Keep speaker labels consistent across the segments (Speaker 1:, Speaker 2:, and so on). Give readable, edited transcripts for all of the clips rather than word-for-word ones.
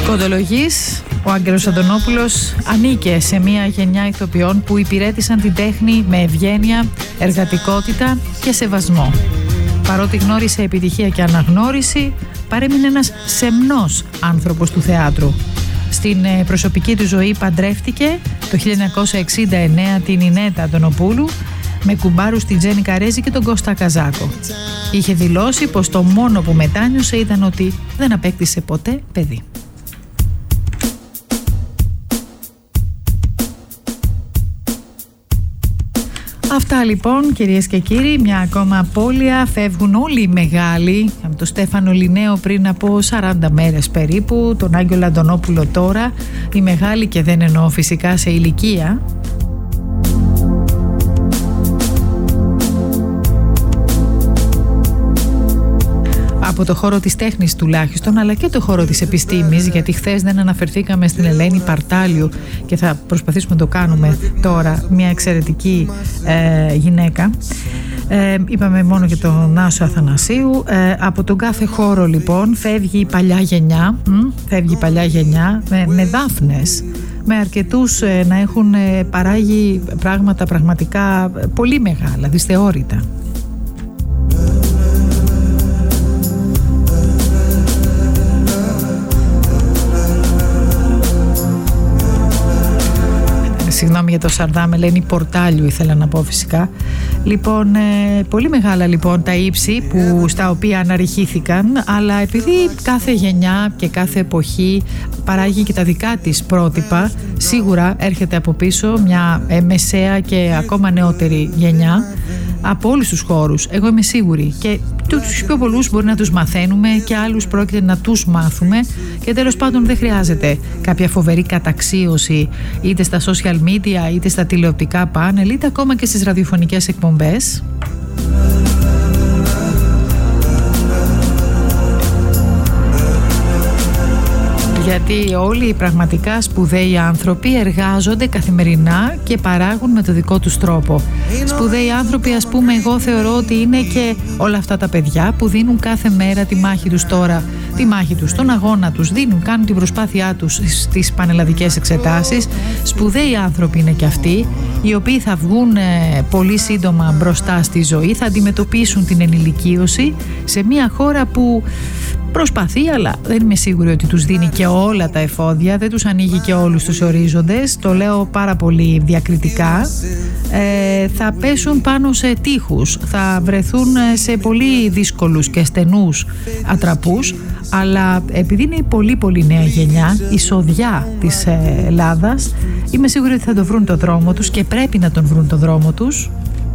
Speaker 1: Κοντολογής, ο Άγγελος Αντωνόπουλος ανήκε σε μια γενιά ηθοποιών που υπηρέτησαν την τέχνη με ευγένεια, εργατικότητα και σεβασμό. Παρότι γνώρισε επιτυχία και αναγνώριση, παρέμεινε ένας σεμνός άνθρωπος του θεάτρου. Στην προσωπική του ζωή παντρεύτηκε το 1969 την Ινέτα Αντωνοπούλου με κουμπάρους την Τζέννη Καρέζη και τον Κώστα Καζάκο. Είχε δηλώσει πως το μόνο που μετάνιωσε ήταν ότι δεν απέκτησε ποτέ παιδί. Αυτά λοιπόν, κυρίες και κύριοι, μια ακόμα απώλεια. Φεύγουν όλοι οι μεγάλοι, από τον Στέφανο Λινέο πριν από 40 μέρες περίπου, τον Άγγελο Αντωνόπουλο τώρα, οι μεγάλοι, και δεν εννοώ φυσικά σε ηλικία. Από το χώρο της τέχνης τουλάχιστον, αλλά και το χώρο της επιστήμης, γιατί χθες δεν αναφερθήκαμε στην Ελένη Παρτάλιου και θα προσπαθήσουμε να το κάνουμε τώρα, μια εξαιρετική γυναίκα. Είπαμε μόνο για τον Νάσο Αθανασίου. Από τον κάθε χώρο λοιπόν φεύγει η παλιά γενιά, με δάφνες, με αρκετούς να έχουν παράγει πράγματα πραγματικά πολύ μεγάλα, δυσθεώρητα. Συγγνώμη για το Σαρδάμ, Ελένη Πορτάλιου ήθελα να πω φυσικά. Λοιπόν, πολύ μεγάλα λοιπόν τα ύψη στα οποία αναρριχήθηκαν, αλλά επειδή κάθε γενιά και κάθε εποχή παράγει και τα δικά της πρότυπα, σίγουρα έρχεται από πίσω μια μεσαία και ακόμα νεότερη γενιά από όλους τους χώρους. Εγώ είμαι σίγουρη, και τους πιο πολλούς μπορεί να τους μαθαίνουμε και άλλους πρόκειται να τους μάθουμε, και τέλος πάντων δεν χρειάζεται κάποια φοβερή καταξίωση είτε στα social media είτε στα τηλεοπτικά πάνελ είτε ακόμα και στις ραδιοφωνικές εκπομπές. Γιατί όλοι οι πραγματικά σπουδαίοι άνθρωποι εργάζονται καθημερινά και παράγουν με το δικό τους τρόπο. Σπουδαίοι άνθρωποι, ας πούμε, εγώ θεωρώ ότι είναι και όλα αυτά τα παιδιά που δίνουν κάθε μέρα τη μάχη τους τώρα, τη μάχη τους, τον αγώνα τους, κάνουν την προσπάθειά τους στις πανελλαδικές εξετάσεις. Σπουδαίοι άνθρωποι είναι και αυτοί, οι οποίοι θα βγουν πολύ σύντομα μπροστά στη ζωή, θα αντιμετωπίσουν την ενηλικίωση σε μια χώρα που προσπαθεί, αλλά δεν είμαι σίγουρη ότι τους δίνει και όλα τα εφόδια, δεν τους ανοίγει και όλους τους ορίζοντες, το λέω πάρα πολύ διακριτικά. Θα πέσουν πάνω σε τείχους, θα βρεθούν σε πολύ δύσκολους και στενούς ατραπούς, αλλά επειδή είναι η πολύ πολύ νέα γενιά, η σοδιά της Ελλάδας, είμαι σίγουρη ότι θα το βρουν το δρόμο τους και πρέπει να τον βρουν το δρόμο τους.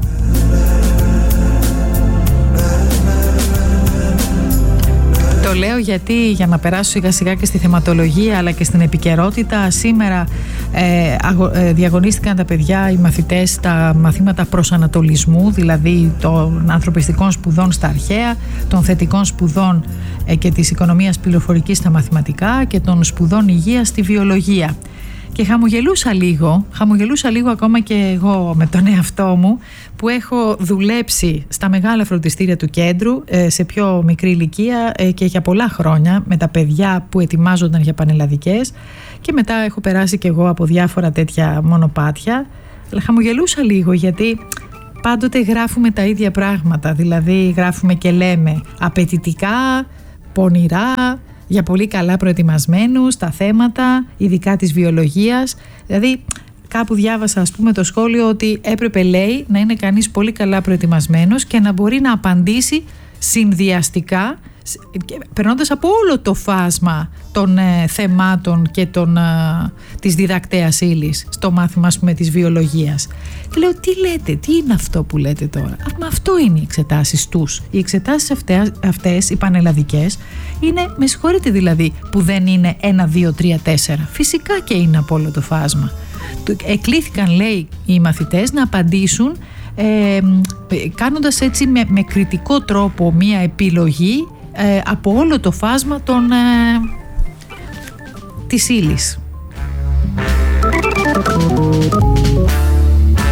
Speaker 1: Το λέω γιατί, για να περάσω σιγά σιγά και στη θεματολογία αλλά και στην επικαιρότητα, σήμερα διαγωνίστηκαν τα παιδιά, οι μαθητές, τα μαθήματα προσανατολισμού, δηλαδή των ανθρωπιστικών σπουδών στα αρχαία, των θετικών σπουδών και της οικονομίας πληροφορικής στα μαθηματικά και των σπουδών υγείας στη βιολογία. Και χαμογελούσα λίγο ακόμα και εγώ με τον εαυτό μου, που έχω δουλέψει στα μεγάλα φροντιστήρια του κέντρου σε πιο μικρή ηλικία και για πολλά χρόνια με τα παιδιά που ετοιμάζονταν για πανελλαδικές, και μετά έχω περάσει και εγώ από διάφορα τέτοια μονοπάτια. Αλλά χαμογελούσα λίγο γιατί πάντοτε γράφουμε τα ίδια πράγματα, δηλαδή γράφουμε και λέμε απαιτητικά, πονηρά, για πολύ καλά προετοιμασμένους τα θέματα, ειδικά της βιολογίας. Δηλαδή κάπου διάβασα, ας πούμε, το σχόλιο ότι έπρεπε, λέει, να είναι κανείς πολύ καλά προετοιμασμένος και να μπορεί να απαντήσει συνδυαστικά, περνώντας από όλο το φάσμα των θεμάτων και της διδακτέας ύλης στο μάθημα, ας πούμε, της βιολογίας. Και λέω, τι λέτε, τι είναι αυτό που λέτε τώρα? Μα αυτό είναι οι εξετάσεις τους. Οι εξετάσεις αυτές, οι πανελλαδικές, είναι, με συγχωρείτε δηλαδή, που δεν είναι 1, 2, 3, 4. Φυσικά και είναι από όλο το φάσμα. Εκλήθηκαν, λέει, οι μαθητές να απαντήσουν κάνοντας έτσι με κριτικό τρόπο μία επιλογή από όλο το φάσμα της ύλης.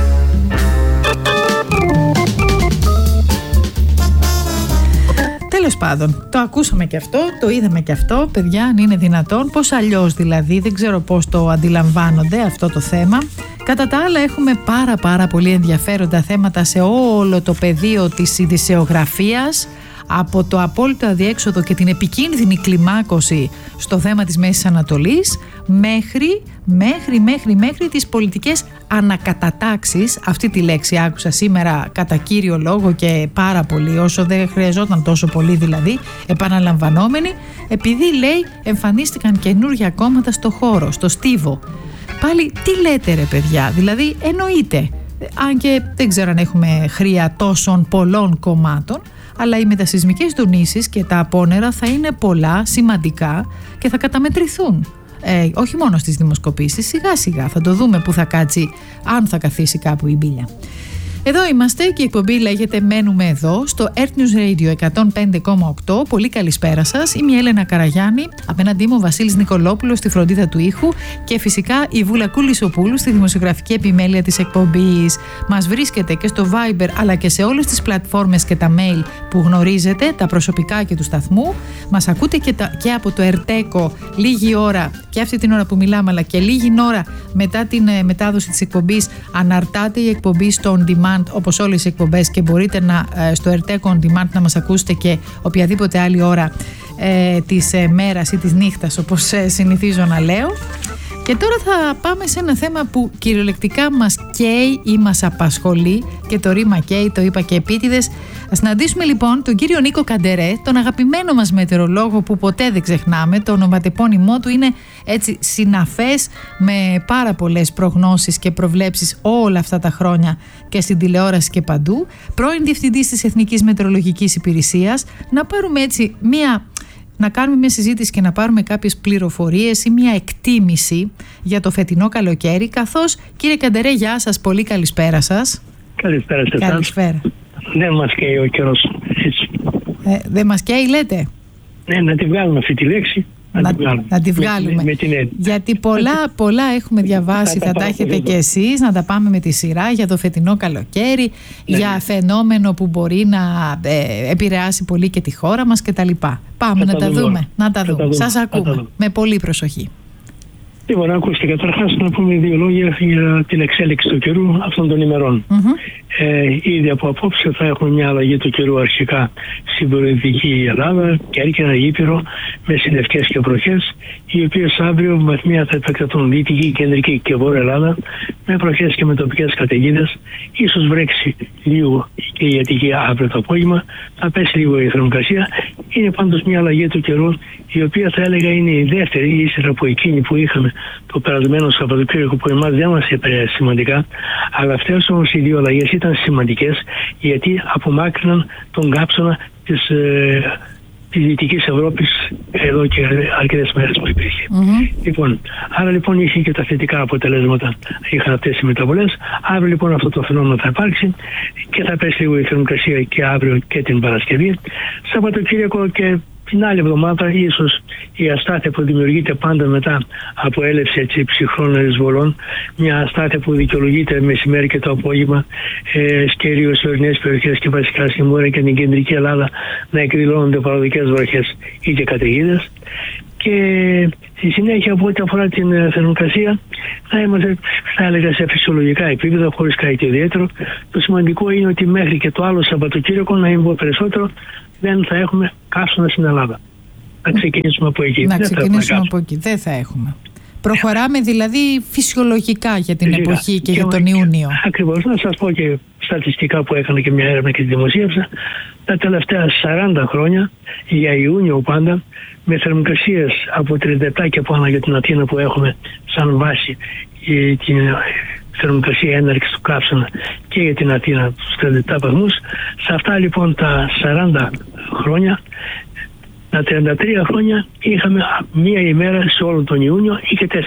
Speaker 1: Τέλος πάντων, το ακούσαμε και αυτό, το είδαμε και αυτό, παιδιά, αν είναι δυνατόν, πώς αλλιώς δηλαδή, δεν ξέρω πώς το αντιλαμβάνονται αυτό το θέμα. Κατά τα άλλα έχουμε πάρα πολύ ενδιαφέροντα θέματα σε όλο το πεδίο της ειδησεογραφίας, από το απόλυτο αδιέξοδο και την επικίνδυνη κλιμάκωση στο θέμα της Μέσης Ανατολής μέχρι τις πολιτικές ανακατατάξεις. Αυτή τη λέξη άκουσα σήμερα κατά κύριο λόγο και πάρα πολύ, όσο δεν χρειαζόταν τόσο πολύ δηλαδή, επαναλαμβανόμενη, επειδή λέει εμφανίστηκαν καινούργια κόμματα στο χώρο, στο στίβο. Πάλι τι λέτε ρε παιδιά, δηλαδή εννοείται, αν και δεν ξέρω αν έχουμε χρειά τόσων πολλών κομμάτων, αλλά οι μετασεισμικές δονήσεις και τα απόνερα θα είναι πολλά, σημαντικά και θα καταμετρηθούν. Όχι μόνο στις δημοσκοπήσεις, σιγά σιγά θα το δούμε που θα κάτσει, αν θα καθίσει κάπου η μπίλια. Εδώ είμαστε και η εκπομπή λέγεται Μένουμε Εδώ στο Earth News Radio 105,8. Πολύ καλησπέρα σας. Είμαι η Έλενα Καραγιάννη. Απέναντί μου ο Βασίλης Νικολόπουλος στη φροντίδα του ήχου και φυσικά η Βούλα Κουλισοπούλου στη δημοσιογραφική επιμέλεια της εκπομπής. Μας βρίσκεται και στο Viber αλλά και σε όλες τις πλατφόρμες και τα mail που γνωρίζετε, τα προσωπικά και του σταθμού. Μας ακούτε και από το Ερτέκο λίγη ώρα και αυτή την ώρα που μιλάμε, αλλά και λίγη ώρα μετά την μετάδοση της εκπομπής. Αναρτάται η εκπομπή στο On Demand, όπως όλες οι εκπομπές, και μπορείτε στο Ερτέκο On Demand να μας ακούσετε και οποιαδήποτε άλλη ώρα της μέρας ή της νύχτας, όπως συνηθίζω να λέω. Και τώρα θα πάμε σε ένα θέμα που κυριολεκτικά μας καίει ή μας απασχολεί, και το ρήμα καίει το είπα και επίτηδες. Ας συναντήσουμε λοιπόν τον κύριο Νίκο Καντερέ, τον αγαπημένο μας μετεωρολόγο που ποτέ δεν ξεχνάμε. Το ονοματεπώνυμό του είναι έτσι συναφές με πάρα πολλές προγνώσεις και προβλέψεις όλα αυτά τα χρόνια και στην τηλεόραση και παντού. Πρώην Διευθυντής της Εθνικής Μετεωρολογικής Υπηρεσίας. Να πάρουμε έτσι να κάνουμε μια συζήτηση και να πάρουμε κάποιες πληροφορίες ή μια εκτίμηση για το φετινό καλοκαίρι. Καθώς, κύριε Καντερέ, γεια σας, πολύ καλησπέρα σας.
Speaker 2: Καλησπέρα σε εσάς.
Speaker 1: Καλησπέρα.
Speaker 2: Δεν μας καίει ο καιρός.
Speaker 1: Δεν μας καίει, λέτε?
Speaker 2: Ναι, να τη βγάλουμε αυτή τη λέξη.
Speaker 1: Να τη βγάλουμε. Γιατί πολλά έχουμε διαβάσει, θα τα έχετε και εσείς, να τα πάμε με τη σειρά για το φετινό καλοκαίρι, για φαινόμενο που μπορεί να επηρεάσει πολύ και τη χώρα μας κτλ. Πάμε να τα δούμε. Σας ακούμε με πολύ προσοχή.
Speaker 2: Λοιπόν, ακούστε, καταρχάς να πούμε δύο λόγια για την εξέλιξη του καιρού αυτών των ημερών. Ήδη από απόψε θα έχουμε μια αλλαγή του καιρού αρχικά στην βορειοδυτική Ελλάδα, Κέρκυρα, Ήπειρο, με συννεφιές και βροχές, οι οποίες αύριο βαθμία θα επεκταθούν Δυτική, Κεντρική και Βόρεια Ελλάδα, με βροχές και με τοπικές καταιγίδες. Ίσως βρέξει λίγο και η Αττική αύριο το απόγευμα, θα πέσει λίγο η θερμοκρασία. Είναι πάντως μια αλλαγή του καιρού, η οποία θα έλεγα είναι η δεύτερη ύστερα από εκείνη που είχαμε το περασμένο Σαββατοκύριακο, που εμάς δεν μας επηρέασε σημαντικά, αλλά αυτές όμως οι δύο αλλαγές ήταν σημαντικές, γιατί απομάκρυναν τον κάψωνα της Δυτικής Ευρώπης εδώ και αρκετές μέρες που υπήρχε. Λοιπόν, άρα λοιπόν είχε και τα θετικά αποτελέσματα, είχαν αυτές οι μεταβολές. Αύριο λοιπόν αυτό το φαινόμενο θα υπάρξει και θα πέσει λίγο η θερμοκρασία και αύριο και την Παρασκευή. Σαββατοκύριακο και την άλλη εβδομάδα ίσως η αστάθεια που δημιουργείται πάντα μετά από έλευση ψυχρών εισβολών, μια αστάθεια που δικαιολογείται μεσημέρι και το απόγευμα, κυρίως σε ορεινές περιοχές και βασικά στη Βόρεια και την Κεντρική Ελλάδα να εκδηλώνονται παροδικές βροχές ή και καταιγίδες. Και στη συνέχεια, από ό,τι αφορά την θερμοκρασία, θα είμαστε, θα έλεγα, σε φυσιολογικά επίπεδα, χωρίς κάτι ιδιαίτερο. Το σημαντικό είναι ότι μέχρι και το άλλο Σαββατοκύριακο, να μην πω περισσότερο, δεν θα έχουμε καύσωνα στην Ελλάδα. Να ξεκινήσουμε από εκεί.
Speaker 1: Δεν θα έχουμε. Προχωράμε δηλαδή φυσιολογικά για την εποχή και για τον Ιούνιο. Ακριβώς.
Speaker 2: Να σας πω και στατιστικά που έκανα και μια έρευνα και τη δημοσίευσα. Τα τελευταία 40 χρόνια, για Ιούνιο πάντα, με θερμοκρασίες από 37 και πάνω για την Αθήνα που έχουμε σαν βάση την θερμοκρασία έναρξης του καύσωνα και για την Αθήνα στους 37 βαθμούς. Σε αυτά λοιπόν τα 40 χρόνια, τα 33 χρόνια είχαμε μία ημέρα σε όλο τον Ιούνιο ή και 4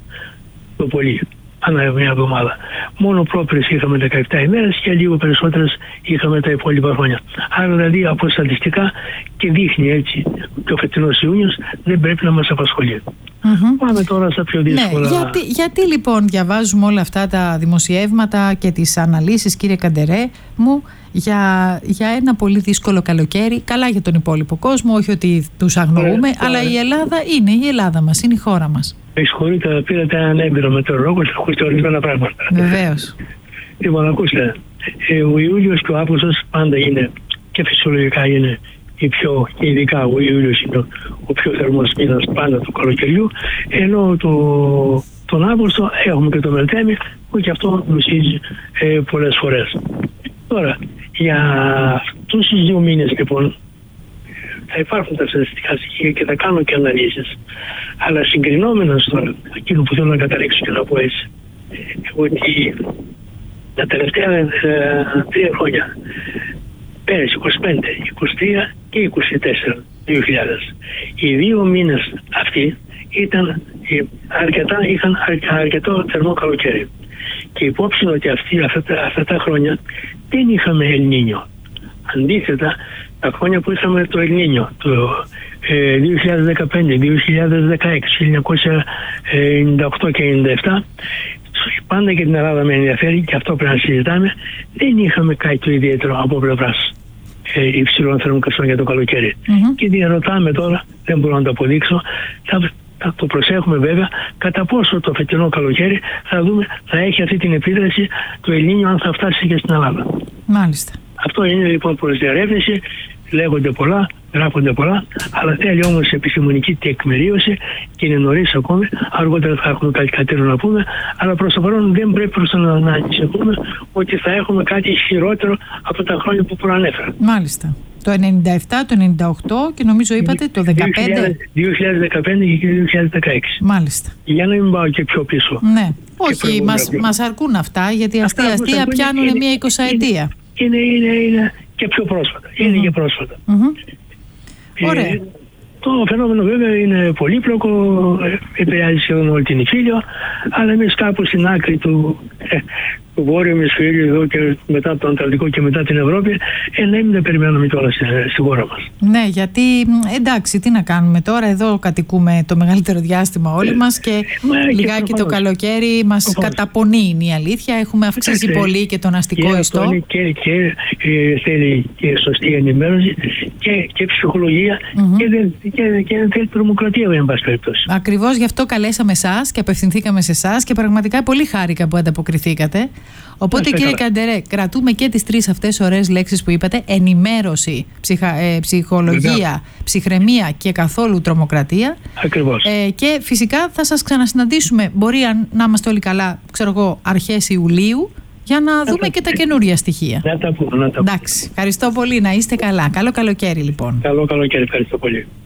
Speaker 2: το πολύ, ανά μια εβδομάδα. Μόνο πρόπερες είχαμε 17 ημέρες και λίγο περισσότερες είχαμε τα υπόλοιπα χρόνια. Άρα δηλαδή από στατιστικά και δείχνει έτσι και ο φετινός Ιούνιος δεν πρέπει να μας απασχολεί. Πάμε τώρα στα πιο δύσκολα.
Speaker 1: Ναι, γιατί λοιπόν διαβάζουμε όλα αυτά τα δημοσιεύματα και τις αναλύσεις, κύριε Καντερέ μου, για ένα πολύ δύσκολο καλοκαίρι? Καλά για τον υπόλοιπο κόσμο, όχι ότι τους αγνοούμε, αλλά η Ελλάδα είναι η Ελλάδα μας, είναι η χώρα μας.
Speaker 2: Με συγχωρείτε, πήρατε έναν έμπειρο μετεωρολόγο και ακούστε ορισμένα πράγματα.
Speaker 1: Βεβαίως.
Speaker 2: Λοιπόν, ακούστε, ο Ιούλιος και ο Αύγουστος πάντα είναι και φυσιολογικά είναι και ειδικά ο Ιούλιος είναι ο πιο θερμός μήνας πάντα του καλοκαιριού, ενώ τον Αύγουστο έχουμε και το Μελτέμι που και αυτό μισίζει πολλές φορές. Τώρα, για αυτούς τους 2 μήνες λοιπόν θα υπάρχουν τα στατιστικά στοιχεία και θα κάνω και αναλύσεις, αλλά συγκρινόμενα τώρα, εκείνο που θέλω να καταλήξω και να πω έτσι, ότι τα τελευταία 3 χρόνια, πέρυσι 25, 23 και 24, 2000, οι 2 μήνες αυτοί είχαν αρκετό θερμό καλοκαίρι. Και υπόψη ότι αυτά τα χρόνια δεν είχαμε Ελνίνιο. Αντίθετα, τα χρόνια που είχαμε το Ελνίνιο, το 2015, 2016, 1998 και 1997, πάντα και την Ελλάδα με ενδιαφέρει και αυτό πρέπει να συζητάμε, δεν είχαμε κάτι το ιδιαίτερο από πλευράς υψηλών θερμοκρασιών για το καλοκαίρι. Και διαρωτάμε τώρα, δεν μπορώ να το αποδείξω, θα το προσέχουμε βέβαια, κατά πόσο το φετινό καλοκαίρι θα έχει αυτή την επίδραση του Ελνίνιο, αν θα φτάσει και στην Ελλάδα.
Speaker 1: Μάλιστα. Αυτό
Speaker 2: είναι λοιπόν προς διαρεύνηση, λέγονται πολλά, γράφονται πολλά, αλλά θέλει όμως επιστημονική τεκμηρίωση και είναι νωρίς ακόμη. Αργότερα θα έχουμε κάτι κατήριο να πούμε, αλλά προς το παρόν δεν πρέπει να ανησυχούμε ότι θα έχουμε κάτι χειρότερο από τα χρόνια που προανέφερα.
Speaker 1: Μάλιστα. Το 97, το 98 και νομίζω είπατε το 2015.
Speaker 2: 2015 και 2016.
Speaker 1: Μάλιστα.
Speaker 2: Για να μην πάω και πιο πίσω.
Speaker 1: Ναι. Όχι, μας αρκούν αυτά, γιατί αστεία πιάνουν μία 20ετία.
Speaker 2: Είναι και πιο πρόσφατα. Είναι και πρόσφατα.
Speaker 1: Ωραία.
Speaker 2: Το φαινόμενο βέβαια είναι πολύπλοκο, επηρεάζει σχεδόν όλη την Ιφίλιο, αλλά εμείς κάπου στην άκρη του βόρειου ημισφαιρίου εδώ και μετά το Ανταρκτικό και μετά την Ευρώπη, να μην περιμένουμε τώρα στη χώρα μας.
Speaker 1: Ναι, γιατί εντάξει, τι να κάνουμε τώρα, εδώ κατοικούμε το μεγαλύτερο διάστημα όλοι μας και λιγάκι το καλοκαίρι μας καταπονεί, είναι η αλήθεια. Έχουμε αυξήσει πολύ και τον αστικό ιστό.
Speaker 2: Και θέλει και σωστή ενημέρωση και ψυχολογία και δεν θέλει τρομοκρατία, εν πάση περιπτώσει.
Speaker 1: Ακριβώς γι' αυτό καλέσαμε εσάς και απευθυνθήκαμε σε εσάς και πραγματικά πολύ χάρηκα που ανταποκριθήκατε. Οπότε κύριε Καντερέ, κρατούμε και τις 3 αυτές ωραίες λέξεις που είπατε: ενημέρωση, ψυχολογία, ψυχραιμία και καθόλου τρομοκρατία.
Speaker 2: Ακριβώς.
Speaker 1: Και φυσικά θα σας ξανασυναντήσουμε, μπορεί να είμαστε όλοι καλά, ξέρω εγώ, αρχές Ιουλίου, για να δούμε και τα καινούρια στοιχεία.
Speaker 2: Να τα πούμε.
Speaker 1: Εντάξει, ευχαριστώ πολύ, να είστε καλά. Καλό καλοκαίρι λοιπόν.
Speaker 2: Καλό καλοκαίρι, ευχαριστώ πολύ.